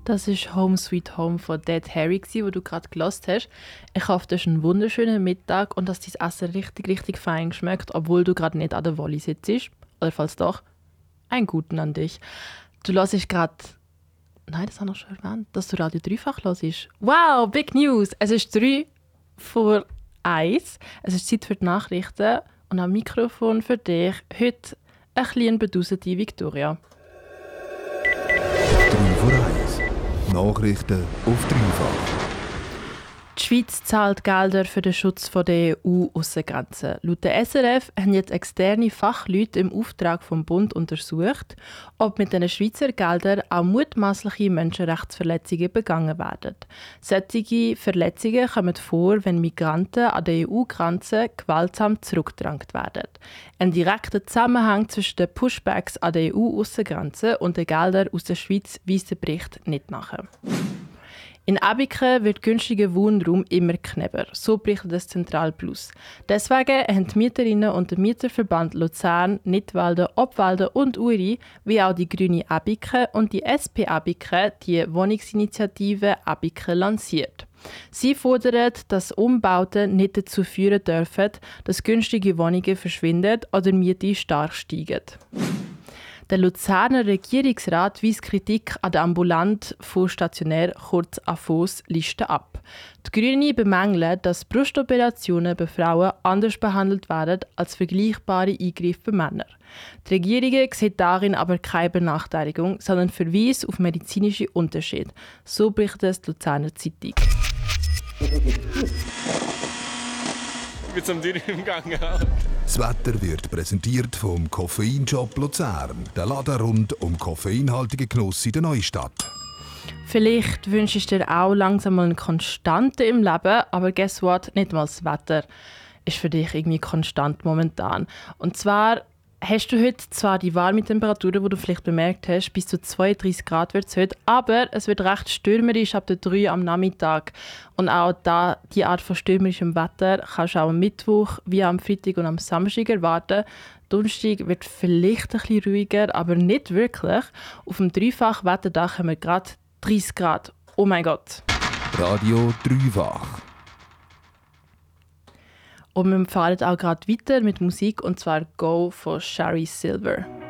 Das war Home Sweet Home von Dead Harry, wo du gerade gehört hast. Ich hoffe, das ist ein wunderschöner Mittag und dass dein Essen richtig, richtig fein schmeckt, obwohl du gerade nicht an der Wolle sitzt. Oder falls doch, einen guten an dich. Du hörst gerade... Nein, das habe ich schon erwähnt, dass du Radio Dreifach hörst. Wow, Big News! Es ist 3 vor 1. Es ist Zeit für die Nachrichten und am Mikrofon für dich heute ein bisschen bedusene Victoria. 3 vor 1. Nachrichten auf Dreifach. Die Schweiz zahlt Gelder für den Schutz der EU-Aussengrenzen. Laut der SRF haben jetzt externe Fachleute im Auftrag vom Bund untersucht, ob mit den Schweizer Geldern auch mutmaßliche Menschenrechtsverletzungen begangen werden. Solche Verletzungen kommen vor, wenn Migranten an der EU-Grenze gewaltsam zurückgedrängt werden. Ein direkter Zusammenhang zwischen den Pushbacks an der EU-Aussengrenze und den Geldern aus der Schweiz weist der Bericht nicht nach. In Abiken wird günstiger Wohnraum immer knapper, so berichtet das Zentral Plus. Deswegen haben die Mieterinnen und der Mieterverband Luzern, Nidwalden, Obwalden und Uri, wie auch die Grüne Abiken und die SP Abiken, die Wohnungsinitiative Abiken lanciert. Sie fordern, dass Umbauten nicht dazu führen dürfen, dass günstige Wohnungen verschwinden oder Mieten stark steigen. Der Luzerner Regierungsrat weist Kritik an der ambulant von stationär kurz AFOS-Liste ab. Die Grünen bemängeln, dass Brustoperationen bei Frauen anders behandelt werden als vergleichbare Eingriffe bei Männern. Die Regierung sieht darin aber keine Benachteiligung, sondern Verweis auf medizinische Unterschiede. So berichtet es die Luzerner Zeitung. Ich bin zum Dürren im Gang. Das Wetter wird präsentiert vom Koffeinshop Luzern. Der Laden rund um koffeinhaltigen Genuss in der Neustadt. Vielleicht wünschst du dir auch langsam mal eine Konstante im Leben, aber guess what? Nicht mal das Wetter ist für dich irgendwie konstant momentan. Und zwar hast du heute zwar die warme Temperaturen, die du vielleicht bemerkt hast, bis zu 32 Grad wird es heute, aber es wird recht stürmerisch ab der 3 am Nachmittag. Und auch die Art von stürmerischem Wetter kannst du auch am Mittwoch wie am Freitag und am Samstag erwarten. Donnerstag wird vielleicht ein bisschen ruhiger, aber nicht wirklich. Auf dem Dreifach-Wetterdach haben wir gerade 30 Grad. Oh mein Gott. Radio Dreifach. Und wir fahren auch gerade weiter mit Musik, und zwar «Go» von Shari Silver.